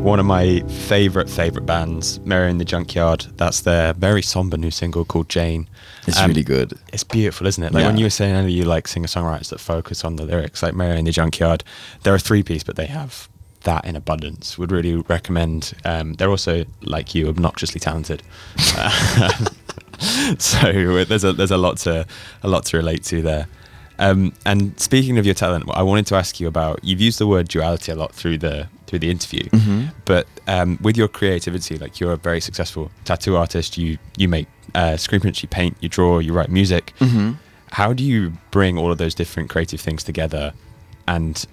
one of my favorite bands, Mary and the Junkyard. That's their very somber new single called Jane. It's really good. It's beautiful, isn't it? Like when you were saying earlier, you like singer-songwriters that focus on the lyrics, like Mary and the Junkyard. They're a three-piece, but they have that in abundance. Would really recommend. They're also, like you, obnoxiously talented. So there's a lot to relate to there. And speaking of your talent, I wanted to ask you about, you've used the word duality a lot through the interview, but with your creativity, like you're a very successful tattoo artist, you make screen prints, you paint, you draw, you write music. How do you bring all of those different creative things together? And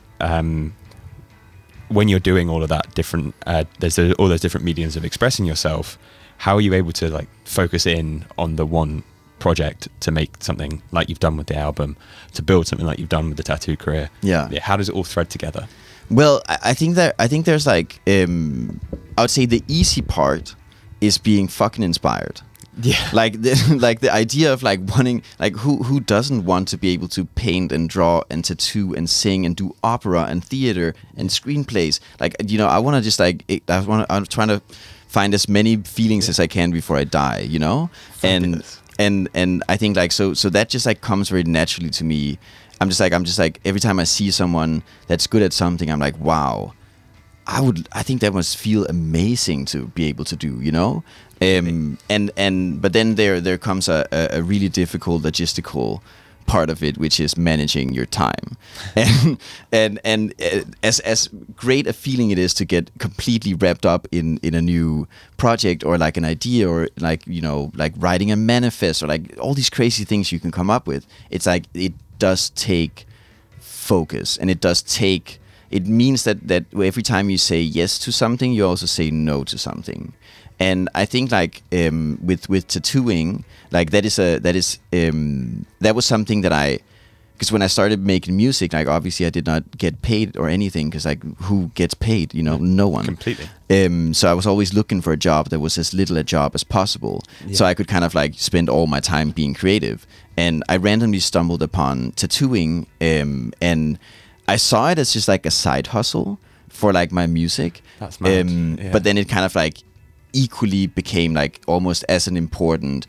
when you're doing all of that different, there's all those different mediums of expressing yourself, how are you able to like focus in on the one project to make something like you've done with the album, to build something like you've done with the tattoo career? How does it all thread together? Well, I think there's like I would say the easy part is being fucking inspired. Like the idea of like wanting, like who doesn't want to be able to paint and draw and tattoo and sing and do opera and theater and screenplays? Like, you know, I want to just like I'm trying to find as many feelings as I can before I die, you know? Fabulous. And I think like so that just like comes very naturally to me. I'm just like every time I see someone that's good at something, I'm like, wow, I think that must feel amazing to be able to do, you know? But then there comes a really difficult logistical part of it, which is managing your time. And as great a feeling it is to get completely wrapped up in a new project or like an idea or like, you know, like writing a manifest or like all these crazy things you can come up with, it's like it does take focus, and it means that every time you say yes to something, you also say no to something. And I think like with tattooing, like that was something that because when I started making music, like obviously I did not get paid or anything, because like who gets paid? You know, no one. Completely. So I was always looking for a job that was as little a job as possible, so I could kind of like spend all my time being creative. And I randomly stumbled upon tattooing, and I saw it as just like a side hustle for like my music. That's mad. But then it kind of like equally became like almost as an important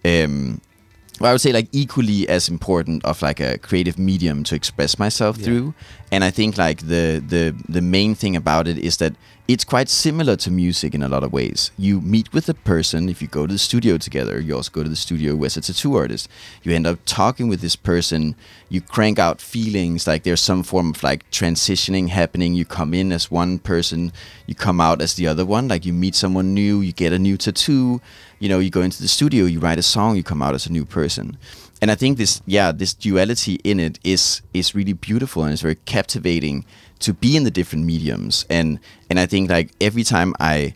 I would say like equally as important of like a creative medium to express myself through. And I think like the main thing about it is that it's quite similar to music in a lot of ways. You meet with a person. If you go to the studio together, you also go to the studio as a tattoo artist. You end up talking with this person. You crank out feelings, like there's some form of like transitioning happening. You come in as one person, you come out as the other one. Like you meet someone new, you get a new tattoo. You know, you go into the studio, you write a song, you come out as a new person. And I think this duality in it is really beautiful, and it's very captivating to be in the different mediums. And I think like every time I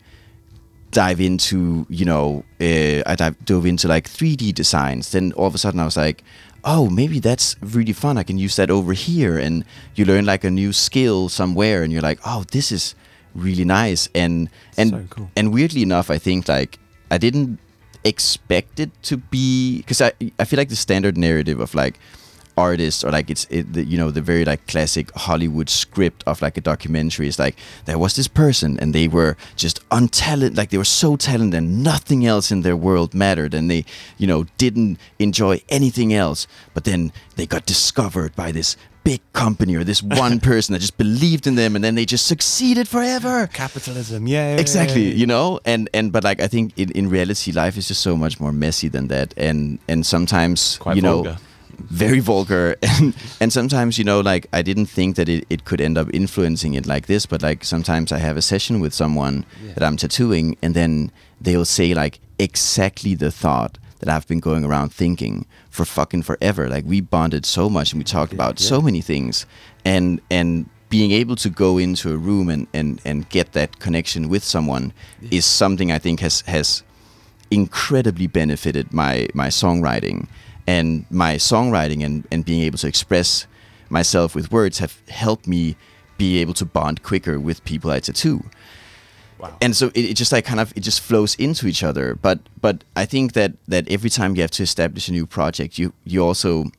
dive into, you know, dove into like 3D designs, then all of a sudden I was like, oh, maybe that's really fun. I can use that over here. And you learn like a new skill somewhere, and you're like, oh, this is really nice. And so cool. And weirdly enough, I think like I didn't expect it to be, because I feel like the standard narrative of like artists, or like the very like classic Hollywood script of like a documentary is like, there was this person and they were just untalented, like they were so talented and nothing else in their world mattered, and they, you know, didn't enjoy anything else, but then they got discovered by this big company or this one person that just believed in them, and then they just succeeded forever. Capitalism, exactly. You know, and but like I think in reality, life is just so much more messy than that, and sometimes quite you know, vulgar. Very vulgar, and sometimes, you know, like I didn't think that it could end up influencing it like this, but like sometimes I have a session with someone that I'm tattooing, and then they'll say like exactly the thought that I've been going around thinking for fucking forever. Like we bonded so much, and we talked about so many things, and being able to go into a room and get that connection with someone is something I think has incredibly benefited my songwriting. And my songwriting and being able to express myself with words have helped me be able to bond quicker with people I tattoo. Wow. And so it just like kind of, it just flows into each other. But I think that every time you have to establish a new project, you also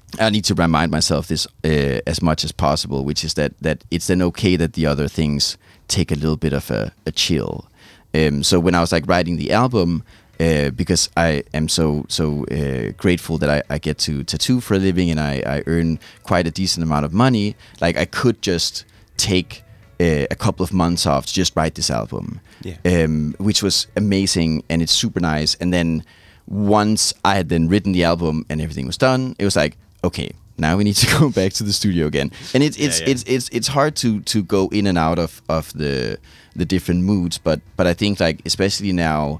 I need to remind myself this as much as possible, which is that it's then okay that the other things take a little bit of a chill. So when I was like writing the album, because I am so grateful that I get to tattoo for a living and I earn quite a decent amount of money, like I could just take a couple of months off to just write this album, which was amazing, and it's super nice. And then once I had then written the album and everything was done, it was like, okay, now we need to go back to the studio again. And it's hard to go in and out of the different moods, but I think like especially now,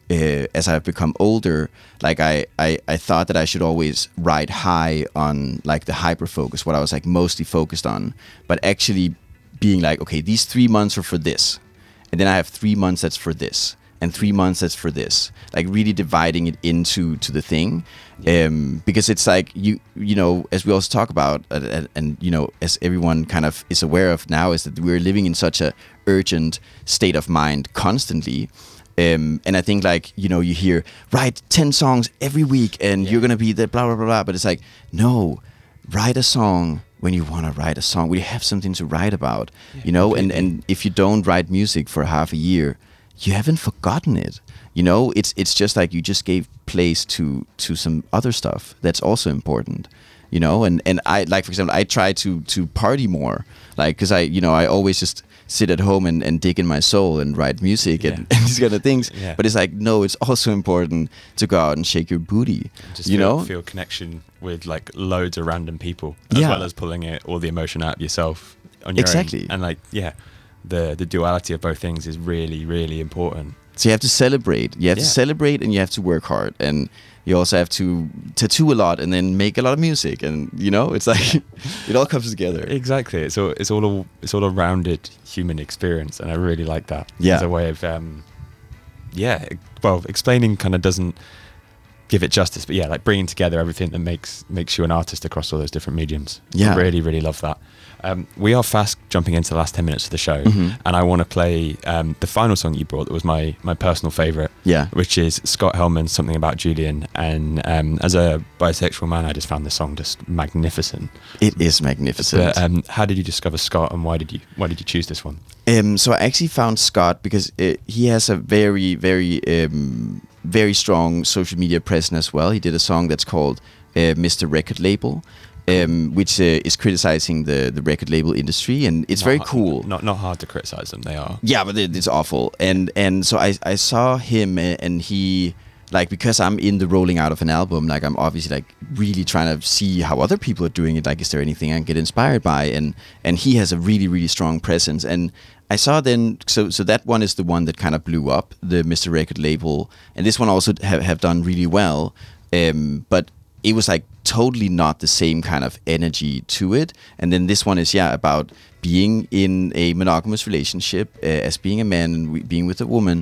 as I've become older, like I thought that I should always ride high on like the hyper focus, what I was like mostly focused on, but actually being like, okay, these 3 months are for this, and then I have 3 months that's for this, and 3 months that's for this, like really dividing it into the thing, because it's like you know, as we also talk about, and you know, as everyone kind of is aware of now, is that we're living in such a urgent state of mind constantly. And I think like, you know, you hear write 10 songs every week and you're gonna be the blah blah blah blah, but it's like, no, write a song when you want to write a song, when you have something to write about, you know. And if you don't write music for half a year, you haven't forgotten it, you know. It's just like you just gave place to some other stuff that's also important, you know. And I, like, for example, I try to party more, like, because I always just sit at home and dig in my soul and write music and these kind of things. But it's like, no, it's also important to go out and shake your booty, just you know, feel connection with like loads of random people, as well as pulling all the emotion out of yourself on your own. And like, the duality of both things is really, really important. So you have to celebrate. You have to celebrate, and you have to work hard, and you also have to tattoo a lot, and then make a lot of music, and you know, it's like it all comes together. Exactly. It's all a rounded human experience, and I really like that. As a way of explaining kind of doesn't give it justice, but like bringing together everything that makes you an artist across all those different mediums. I really, really love that. We are fast jumping into the last 10 minutes of the show, and I want to play the final song you brought that was my personal favourite, which is Scott Helman's Something About Julian. And as a bisexual man, I just found the song just magnificent. It is magnificent. But, how did you discover Scott, and why did you choose this one? So I actually found Scott because he has a very, very, very strong social media presence as well. He did a song that's called Mr. Record Label, which is criticizing the record label industry, and it's very cool. Not hard to criticize them. They are. Yeah, but it's awful. And so I saw him, and he, like, because I'm in the rolling out of an album, like I'm obviously like really trying to see how other people are doing it. Like, is there anything I can get inspired by? And he has a really, really strong presence. And I saw then, so that one is the one that kind of blew up, the Mr. Record Label, and this one also have done really well. But it was like totally not the same kind of energy to it. And then this one is about being in a monogamous relationship, as being a man and being with a woman,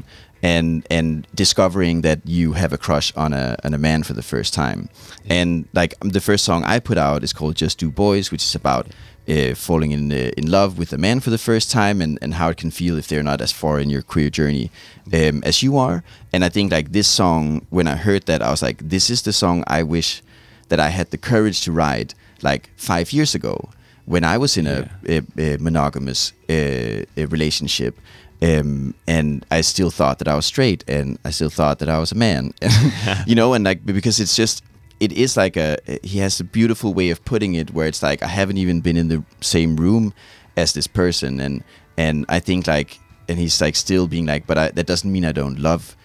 and discovering that you have a crush on a man for the first time. And like the first song I put out is called Just Do Boys, which is about falling in love with a man for the first time, and how it can feel if they're not as far in your queer journey as you are. And I think like this song, when I heard that, I was like, this is the song I wish that I had the courage to write like 5 years ago when I was in a monogamous relationship. And I still thought that I was straight, and I still thought that I was a man, you know, and like, because it's just, it is like he has a beautiful way of putting it where it's like, I haven't even been in the same room as this person. And I think like, and he's like still being like, but that doesn't mean I don't love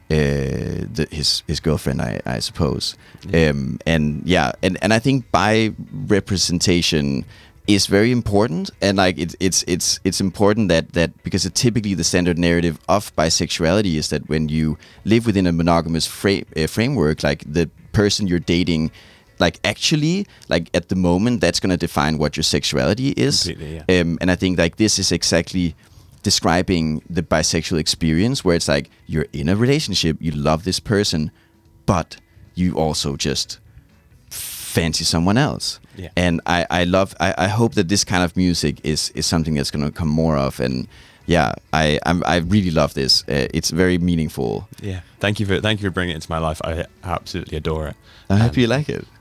his girlfriend, I suppose. And I think bi representation is very important, and like it's important that because typically the standard narrative of bisexuality is that when you live within a monogamous framework, like the person you're dating, like actually, like at the moment, that's going to define what your sexuality is. And I think like this is exactly describing the bisexual experience, where it's like you're in a relationship, you love this person, but you also just fancy someone else. And I hope that this kind of music is something that's going to come more of. And I really love this. It's very meaningful. Thank you for bringing it into my life. I absolutely adore it. I hope you like it.